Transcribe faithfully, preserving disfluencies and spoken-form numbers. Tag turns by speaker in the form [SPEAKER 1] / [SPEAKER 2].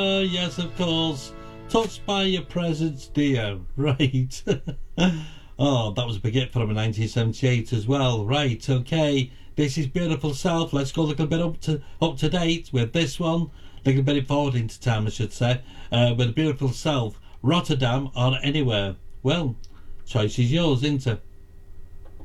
[SPEAKER 1] Uh, yes, of course. Touched by your presence, dear. Right. Oh, that was a big hit from nineteen seventy-eight as well. Right, okay. This is Beautiful Self. Let's go a little bit up to up to date with this one. A little bit forward into time, I should say. Uh, with Beautiful Self, Rotterdam or Anywhere. Well, choice is yours, isn't it?